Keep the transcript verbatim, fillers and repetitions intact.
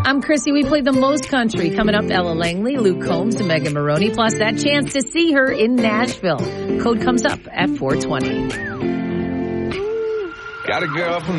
I'm Chrissy. We played the most country. Coming up, Ella Langley, Luke Combs, and Megan Maroney, plus that chance to see her in Nashville. Code comes up at four twenty. Got a girl from the